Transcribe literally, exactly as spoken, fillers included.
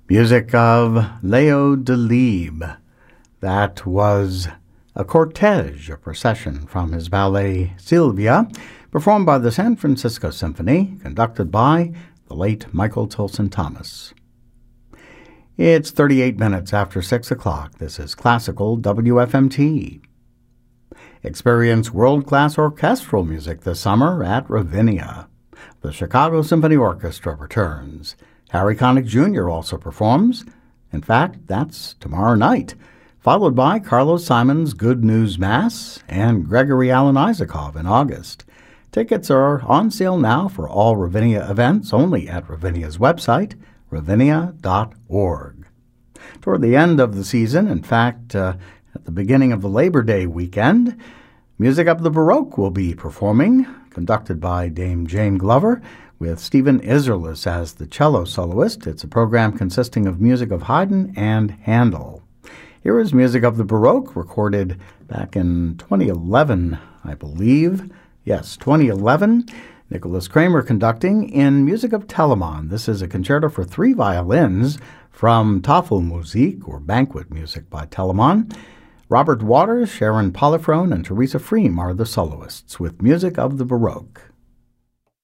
Music of Leo Delibes. That was a cortege, a procession from his ballet Sylvia, performed by the San Francisco Symphony, conducted by the late Michael Tilson Thomas. It's thirty-eight minutes after six o'clock. This is Classical W F M T. Experience world-class orchestral music this summer at Ravinia. The Chicago Symphony Orchestra returns. Harry Connick Junior also performs. In fact, that's tomorrow night, followed by Carlos Simon's Good News Mass and Gregory Alan Isakov in August. Tickets are on sale now for all Ravinia events only at Ravinia's website, ravinia dot org. Toward the end of the season, in fact, uh, at the beginning of the Labor Day weekend, Music of the Baroque will be performing, conducted by Dame Jane Glover, with Stephen Isserlis as the cello soloist. It's a program consisting of music of Haydn and Handel. Here is Music of the Baroque, recorded back in twenty eleven, I believe. Yes, twenty eleven. Nicholas Kramer conducting in Music of Telemann. This is a concerto for three violins from Tafelmusik, or Banquet Music by Telemann. Robert Waters, Sharon Polifrone, and Teresa Freem are the soloists with Music of the Baroque.